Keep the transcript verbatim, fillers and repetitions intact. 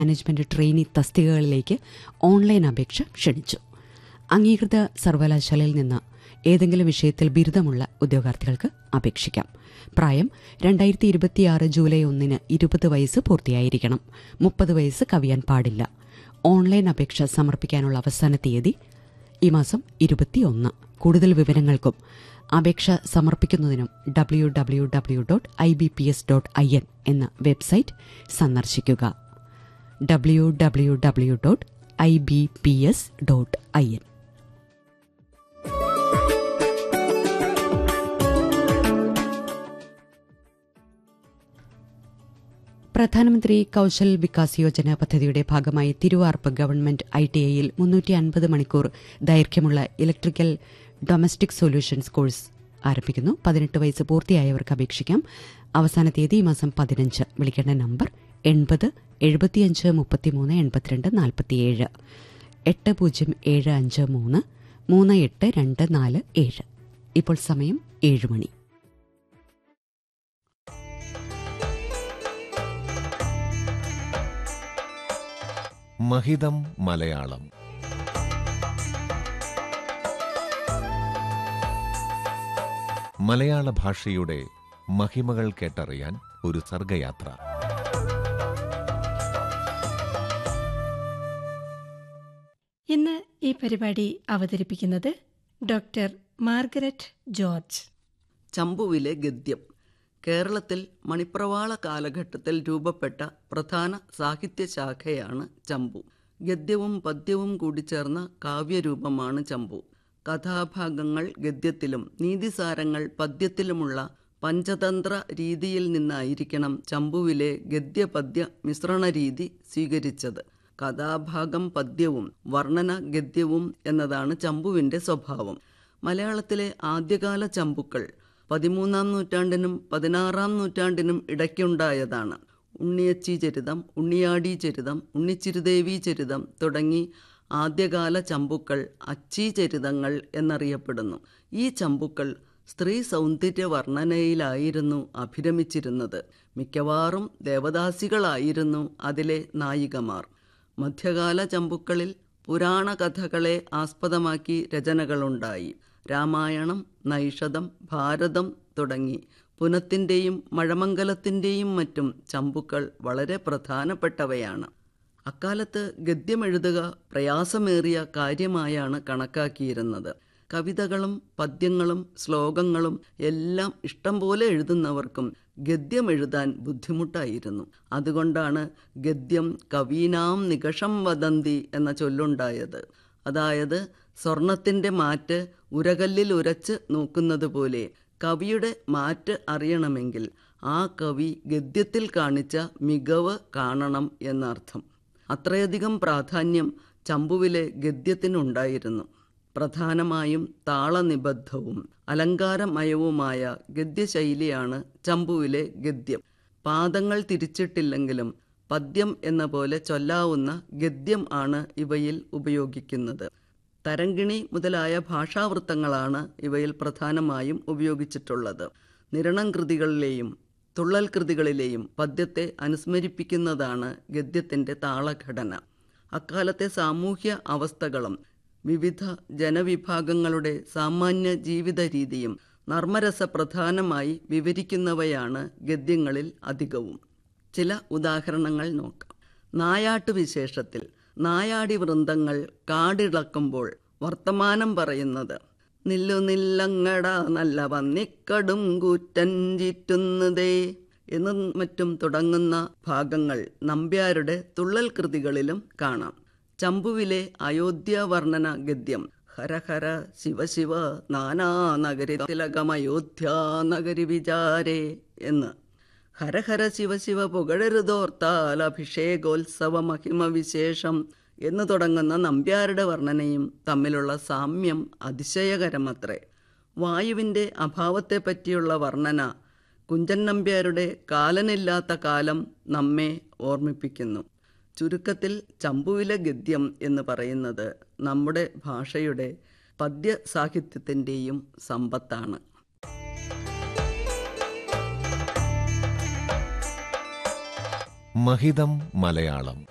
Management trainee തസ്തികകളിലേക്ക് online അപേക്ഷ ക്ഷണിച്ചു. അംഗീകൃത സർവകലാശാലയിൽ നിന്ന് ഏതെങ്കിലും വിഷയത്തിൽ ബിരുദമുള്ള ഉദ്യോഗാർത്ഥികൾക്ക് അപേക്ഷിക്കാം. പ്രായം രണ്ടായിരത്തി ഇരുപത്തിയാറ് ജൂലൈ ഒന്നിന് ഇരുപത് വയസ്സ് പൂർത്തിയായിരിക്കണം. മുപ്പത് വയസ്സ് കവിയാൻ പാടില്ല. ഓൺലൈൻ അപേക്ഷ സമർപ്പിക്കാനുള്ള അവസാന തീയതി ഈ മാസം ഇരുപത്തിയൊന്ന്. കൂടുതൽ വിവരങ്ങൾക്കും അപേക്ഷ സമർപ്പിക്കുന്നതിനും W W W dot I B P S dot I N എന്ന വെബ്സൈറ്റ് സന്ദർശിക്കുക. W W W dot I B P S dot I N. പ്രധാനമന്ത്രി കൌശൽ വികാസ് യോജന പദ്ധതിയുടെ ഭാഗമായി തിരുവാർപ്പ് ഗവൺമെന്റ് ഐ ടി ഐയിൽ മുന്നൂറ്റി അൻപത് മണിക്കൂർ ദൈർഘ്യമുള്ള ഇലക്ട്രിക്കൽ ഡൊമസ്റ്റിക് സൊല്യൂഷൻസ് കോഴ്സ് ആരംഭിക്കുന്നു. പതിനെട്ട് വയസ്സ് പൂർത്തിയായവർക്ക് അപേക്ഷിക്കാം. അവസാന തീയതി ഈ മാസം പതിനഞ്ച്. വിളിക്കേണ്ട നമ്പർ എൺപത് എഴുപത്തിയഞ്ച് മുപ്പത്തിമൂന്ന് എൺപത്തിരണ്ട് നാൽപ്പത്തിയേഴ് എട്ട് പൂജ്യം ഏഴ് അഞ്ച് മൂന്ന് മൂന്ന് എട്ട് രണ്ട് നാല് ഏഴ്. ഇപ്പോൾ സമയം ഏഴ് മണി. മഹിതം മലയാളം. മലയാള ഭാഷയുടെ മഹിമകൾ കേട്ടറിയാൻ ഒരു സർഗയാത്ര. ഇന്ന് ഈ പരിപാടി അവതരിപ്പിക്കുന്നത് ഡോക്ടർ മാർഗരറ്റ് ജോർജ്. ചമ്പുവിലെ ഗദ്യം കേരളത്തിൽ മണിപ്രവാള കാലഘട്ടത്തിൽ രൂപപ്പെട്ട പ്രധാന സാഹിത്യശാഖയാണ് ചമ്പു. ഗദ്യവും പദ്യവും കൂടിച്ചേർന്ന കാവ്യരൂപമാണ് ചമ്പു. കഥാഭാഗങ്ങൾ ഗദ്യത്തിലും നീതിസാരങ്ങൾ പദ്യത്തിലുമുള്ള പഞ്ചതന്ത്ര രീതിയിൽ നിന്നായിരിക്കണം ചമ്പുവിലെ ഗദ്യപദ്യ മിശ്രണ രീതി സ്വീകരിച്ചത്. കഥാഭാഗം പദ്യവും വർണ്ണന ഗദ്യവും എന്നതാണ് ചമ്പുവിൻ്റെ സ്വഭാവം. മലയാളത്തിലെ ആദ്യകാല ചമ്പുക്കൾ പതിമൂന്നാം നൂറ്റാണ്ടിനും പതിനാറാം നൂറ്റാണ്ടിനും ഇടയ്ക്കുണ്ടായതാണ്. ഉണ്ണിയച്ചി ചരിതം, ഉണ്ണിയാടി ചരിതം, ഉണ്ണിച്ചിരുദേവി ചരിതം തുടങ്ങി ആദ്യകാല ചമ്പുക്കൾ അച്ചി ചരിതങ്ങൾ എന്നറിയപ്പെടുന്നു. ഈ ചമ്പുക്കൾ സ്ത്രീ സൗന്ദര്യ വർണ്ണനയിലായിരുന്നു അഭിരമിച്ചിരുന്നത്. മിക്കവാറും ദേവദാസികളായിരുന്നു അതിലെ നായികമാർ. മധ്യകാല ചമ്പുക്കളിൽ പുരാണ കഥകളെ ആസ്പദമാക്കി രചനകളുണ്ടായി. രാമായണം, നൈഷധം, ഭാരതം തുടങ്ങി പുനത്തിൻ്റെയും മഴമംഗലത്തിൻ്റെയും മറ്റും ചമ്പുക്കൾ വളരെ പ്രധാനപ്പെട്ടവയാണ്. അക്കാലത്ത് ഗദ്യമെഴുതുക പ്രയാസമേറിയ കാര്യമായാണ് കണക്കാക്കിയിരുന്നത്. കവിതകളും പദ്യങ്ങളും ശ്ലോകങ്ങളും എല്ലാം ഇഷ്ടം പോലെ എഴുതുന്നവർക്കും ഗദ്യമെഴുതാൻ ബുദ്ധിമുട്ടായിരുന്നു. അതുകൊണ്ടാണ് ഗദ്യം കവീനാം നികഷം വദന്തി എന്ന ചൊല്ലുണ്ടായത്. അതായത് സ്വർണത്തിൻ്റെ മാറ്റ് ഉരകല്ലിൽ ഉരച്ച് നോക്കുന്നത് പോലെ കവിയുടെ മാറ്റ് അറിയണമെങ്കിൽ ആ കവി ഗദ്യത്തിൽ കാണിച്ച മികവ് കാണണം എന്നർത്ഥം. അത്രയധികം പ്രാധാന്യം ചമ്പുവിലെ ഗദ്യത്തിനുണ്ടായിരുന്നു. പ്രധാനമായും താളനിബദ്ധവും അലങ്കാരമയവുമായ ഗദ്യശൈലിയാണ് ചമ്പുവിലെ ഗദ്യം. പാദങ്ങൾ തിരിച്ചിട്ടില്ലെങ്കിലും പദ്യം എന്ന പോലെ ചൊല്ലാവുന്ന ഗദ്യം ആണ് ഇവയിൽ ഉപയോഗിക്കുന്നത്. തരങ്കിണി മുതലായ ഭാഷാവൃത്തങ്ങളാണ് ഇവയിൽ പ്രധാനമായും ഉപയോഗിച്ചിട്ടുള്ളത്. നിരണം കൃതികളിലെയും തുള്ളൽ കൃതികളിലെയും പദ്യത്തെ അനുസ്മരിപ്പിക്കുന്നതാണ് ഗദ്യത്തിൻ്റെ താളഘടന. അക്കാലത്തെ സാമൂഹ്യ അവസ്ഥകളും വിവിധ ജനവിഭാഗങ്ങളുടെ സാമാന്യ ജീവിത രീതിയും നർമ്മരസപ്രധാനമായി വിവരിക്കുന്നവയാണ് ഗദ്യങ്ങളിൽ അധികവും. ചില ഉദാഹരണങ്ങൾ നോക്കാം. നായാട്ടു വിശേഷത്തിൽ നായാടി വൃന്ദങ്ങൾ കാടിളക്കുമ്പോൾ വർത്തമാനം പറയുന്നത് നില്ലു നില്ലങ്ങട നല്ല വന്നിക്കടും കൂറ്റൻ ചീറ്റുന്നതേ എന്നും മറ്റും തുടങ്ങുന്ന ഭാഗങ്ങൾ നമ്പ്യാരുടെ തുള്ളൽ കൃതികളിലും കാണാം. ചമ്പുവിലെ അയോധ്യ വർണ്ണന ഗദ്യം ഹരഹര ശിവശിവ നാനാ നഗരി തിലകമയോധ്യാ നഗരി വിചാരേ എന്ന്. ഹരഹര ശിവശിവ പുകഴരുതോർത്താൽ അഭിഷേകോത്സവ മഹിമ വിശേഷം എന്ന് തുടങ്ങുന്ന നമ്പ്യാരുടെ വർണ്ണനയും തമ്മിലുള്ള സാമ്യം അതിശയകരമത്രേ. വായുവിൻ്റെ അഭാവത്തെപ്പറ്റിയുള്ള വർണ്ണന കുഞ്ചൻ നമ്പ്യാരുടെ കാലനില്ലാത്ത കാലം നമ്മെ ഓർമ്മിപ്പിക്കുന്നു. ചുരുക്കത്തിൽ ചമ്പുവിലെ ഗദ്യം എന്ന് പറയുന്നത് നമ്മുടെ ഭാഷയുടെ പദ്യ സാഹിത്യത്തിൻ്റെയും സമ്പത്താണ്. മഹിതം മലയാളം.